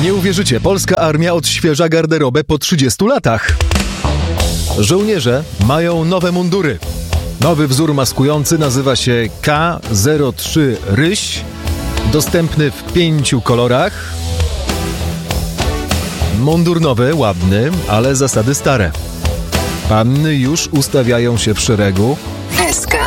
Nie uwierzycie, polska armia odświeża garderobę po 30 latach. Żołnierze mają nowe mundury. Nowy wzór maskujący nazywa się K03 Ryś. Dostępny w 5 kolorach. Mundur nowy, ładny, ale zasady stare. Panny już ustawiają się w szeregu. SK